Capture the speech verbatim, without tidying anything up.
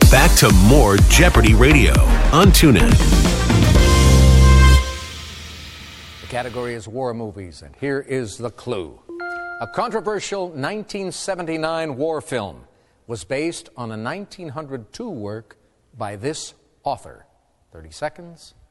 Back to more Jeopardy Radio on TuneIn. The category is war movies, and here is the clue. A controversial nineteen seventy-nine war film was based on a nineteen oh two work by this author. thirty seconds.